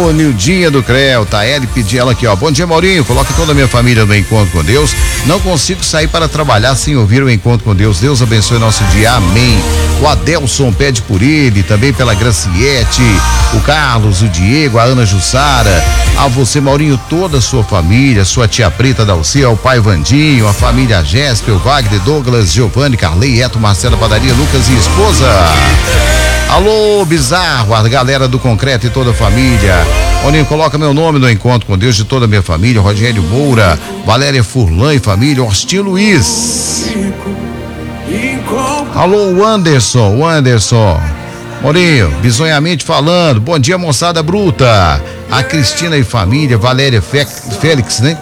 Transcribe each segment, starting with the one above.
Alô, Nildinha do Creu, tá? Ele pediu ela aqui, ó. Bom dia, Maurinho. Coloca toda a minha família no Encontro com Deus. Não consigo sair para trabalhar sem ouvir o Encontro com Deus. Deus abençoe nosso dia. Amém. O Adelson pede por ele, também pela Graciete, o Carlos, o Diego, a Ana Jussara. A você, Maurinho, toda a sua família, sua tia Preta Dalcia, o pai Vandinho, a família Jéssica, o Wagner, Douglas, Giovanni, Carlei, Eto, Marcela Padaria, Lucas e esposa. Alô, Bizarro, a galera do Concreto e toda a família. Maurinho, coloca meu nome no Encontro com Deus de toda a minha família. Rogério Moura, Valéria Furlan e família, Austin Luiz. Alô, Anderson. Maurinho, bizonhamente falando. Bom dia, moçada bruta. A Cristina e família, Valéria Félix, né?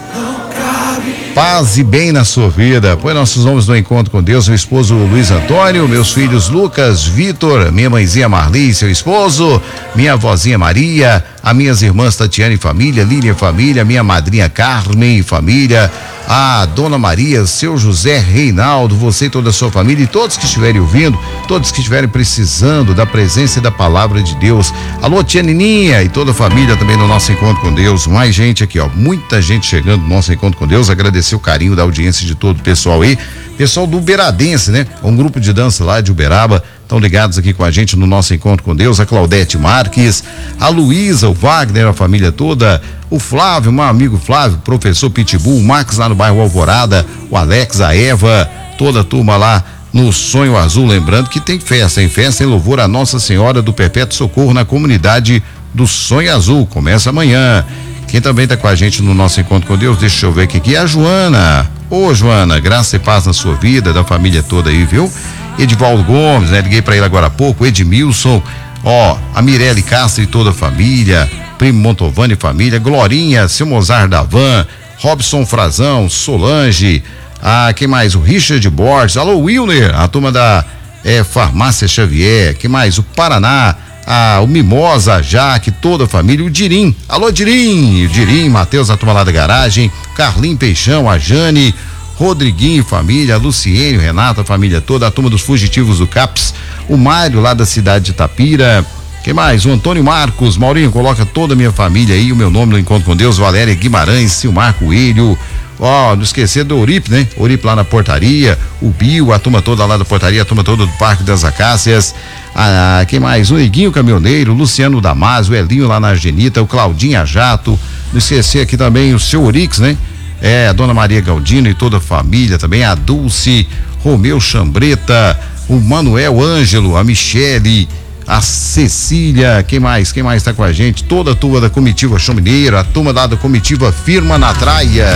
Paz e bem na sua vida. Põe nossos nomes no Encontro com Deus, meu esposo Luiz Antônio, meus filhos Lucas, Vitor, minha mãezinha Marli, seu esposo, minha avózinha Maria, as minhas irmãs Tatiana e família, Lília e família, minha madrinha Carmen e família, a Dona Maria, seu José Reinaldo, você e toda a sua família e todos que estiverem ouvindo, todos que estiverem precisando da presença e da palavra de Deus. Alô, tia Nininha e toda a família também no nosso Encontro com Deus. Mais gente aqui, ó, muita gente chegando no nosso Encontro com Deus. Agradecer o carinho da audiência de todo o pessoal aí. Pessoal do Uberadense, né? Um grupo de dança lá de Uberaba, estão ligados aqui com a gente no nosso Encontro com Deus. A Claudete Marques, a Luísa, o Wagner, a família toda, o Flávio, meu amigo Flávio, professor Pitbull, o Max lá no bairro Alvorada, o Alex, a Eva, toda a turma lá no Sonho Azul. Lembrando que tem festa em louvor a Nossa Senhora do Perpétuo Socorro na comunidade do Sonho Azul. Começa amanhã. Quem também está com a gente no nosso Encontro com Deus, deixa eu ver quem aqui é a Joana. Ô, Joana, graça e paz na sua vida, da família toda aí, viu? Edivaldo Gomes, né? Liguei para ele agora há pouco, Edmilson, ó, a Mirelle Castro e toda a família, Primo Montovani e família, Glorinha, seu Mozart da Van, Robson Frazão, Solange, quem mais? O Richard Borges, alô, Wilner, a turma da Farmácia Xavier, quem mais? O Paraná, o Mimosa, a Jaque, toda a família, o Dirim, alô Dirim, Matheus, a turma lá da garagem, Carlinho Peixão, a Jane, Rodriguinho, família, Luciene, Renata, a família toda, a turma dos fugitivos do CAPS, o Mário lá da cidade de Itapira, quem mais? O Antônio Marcos, Maurinho, coloca toda a minha família aí, o meu nome no Encontro com Deus, Valéria Guimarães, Silmar Coelho, não esquecer do Oripe, né? Oripe lá na portaria, o Bio, a turma toda lá da portaria, a turma toda do Parque das Acácias, quem mais? O Neguinho Caminhoneiro, o Luciano Damasio, o Elinho lá na Argenita, o Claudinha Jato, não esquecer aqui também o seu Orix, né? A Dona Maria Galdino e toda a família também, a Dulce, Romeu Chambreta, o Manuel Ângelo, a Michele, a Cecília, quem mais tá com a gente? Toda a turma da comitiva Chão Mineiro, a turma da comitiva Firma na Traia.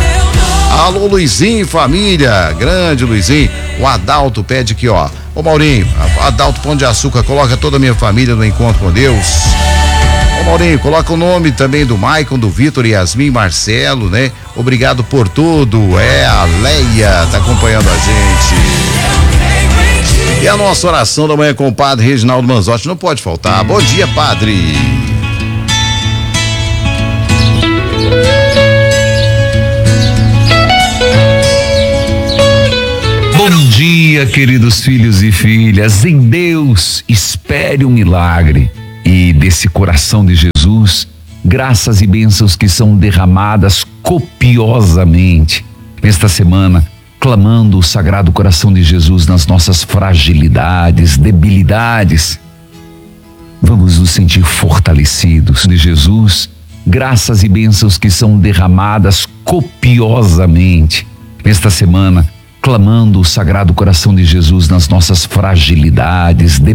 Alô, Luizinho, família, grande Luizinho. O Adalto pede aqui, ó. Ô, Maurinho, Adalto Pão de Açúcar, coloca toda a minha família no Encontro com Deus. Ô, Maurinho, coloca o nome também do Maicon, do Vitor, Yasmin, Marcelo, né? Obrigado por tudo. A Leia tá acompanhando a gente. E a nossa oração da manhã com o padre Reginaldo Manzotti não pode faltar. Bom dia, padre. Bom dia, queridos filhos e filhas. Em Deus, espere um milagre. E desse coração de Jesus, graças e bênçãos que são derramadas copiosamente nesta semana, clamando o Sagrado Coração de Jesus nas nossas fragilidades, debilidades. Vamos nos sentir fortalecidos de Jesus, graças e bênçãos que são derramadas copiosamente nesta semana, clamando o Sagrado Coração de Jesus nas nossas fragilidades,